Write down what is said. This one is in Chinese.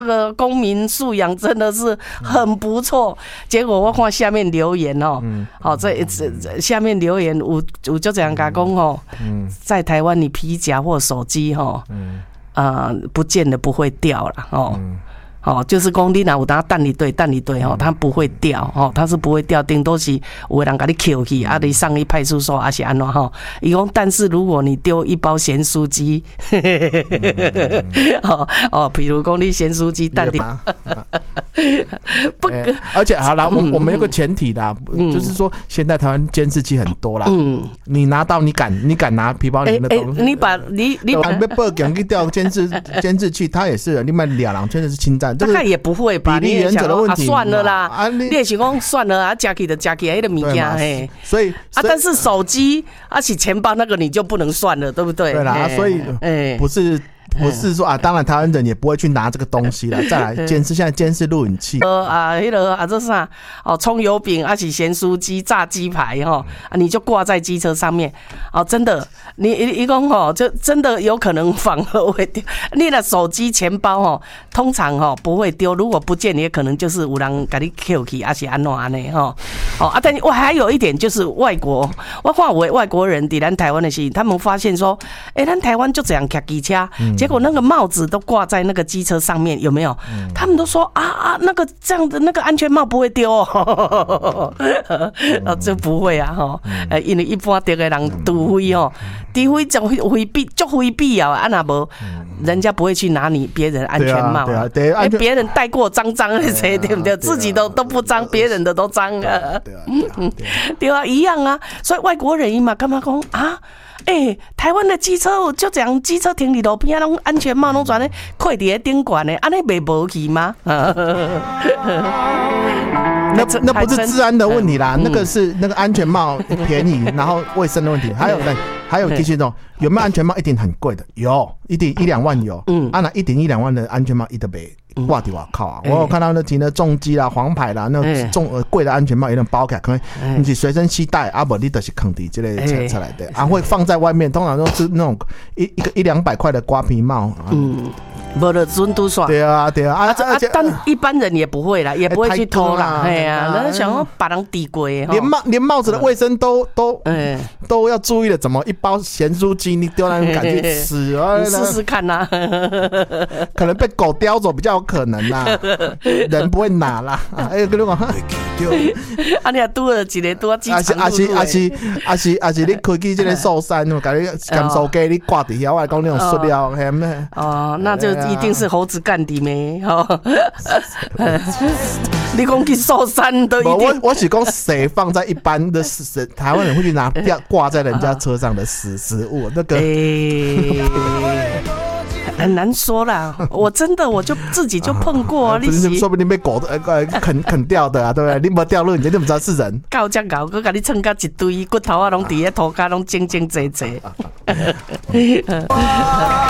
这个公民素养真的是很不错。结果我看下面留言哦，这下面留言有就这样讲哦，在台湾你皮夹或手机不见得不会掉了哦。就是讲你若有当等一对它不会掉它是不会掉，顶多是有的人给你捡去你上去派出所还是安怎伊讲，但是如果你丢一包咸酥鸡比如讲你咸酥鸡等你而且好啦，我们有个前提啦，就是说现在台湾监视器很多啦，你拿到你敢拿皮包里面的东西， 你把报警去调监视器，他也是你们俩人真的是侵占， 大概也不会吧？ 比例原则的问题， 算了啦，你也是讲算了啊，加起的那个物件嘿， 所以但是手机是钱包那个你就不能算了，对不对？ 对啦，所以不是说当然台湾人也不会去拿这个东西了。再来现在监视录影器， 这啥葱油饼是咸酥鸡、炸鸡排你就挂在机车上面真的，你讲就真的有可能反而会丢。你的手机、钱包通常不会丢，如果不见也可能就是有人给你捡去，还是安怎安尼但我还有一点就是外国，我看有的外国人在咱台湾的时候，他们发现说，咱台湾就这样骑机车。结果那个帽子都挂在那个机车上面，有没有？他们都说那个这样的那个安全帽不会丢这不会因为一般丢的人除非就回避那无人家不会去拿你别人安全帽别人戴过脏的谁对不对？自己都不脏，别人的都脏对啊，一样啊。所以外国人嘛，干嘛讲台湾的机车就这样，机车停在路边拢安全帽拢全咧挂伫咧顶管的，安尼袂无去吗？ 那不是治安的问题啦，那个是那个安全帽便宜，然后卫生的问题。还有其实有没有安全帽一定很贵的，有一定1-2万有，那一顶1-2万的安全帽一直被挂在外口我有看到那停的重机啦、黄牌啦，那贵的安全帽有点包起来，可能你是随身携带，不你就是放在这个车来的，会放在外面，通常都是那种100-200块的瓜皮帽没了准都爽。 对啊， 但一般人也不会啦，也不会去偷啦。人想要把人抵过连帽子的卫生都要注意了，怎么一包咸酥鸡你丢那人敢去吃？ 你试试看呐， 可能被狗叼走比较有可能啦，人不会拿啦。跟你讲， 你也拄了一个拄机场路是你开去这个寿山，把你甘手鸡你挂底下，我来讲那种塑料那就一定是猴子干的没你讲去寿山都一定我是讲谁放在一般的台湾人会去拿挂在人家车上的食物那个很难说啦，我真的我就自己就碰过说不定被狗啃掉的对不对？你没掉落，你就不知道是人。 搞这搞，我给你蹭到一堆骨头拢在涂骹拢晶晶济济。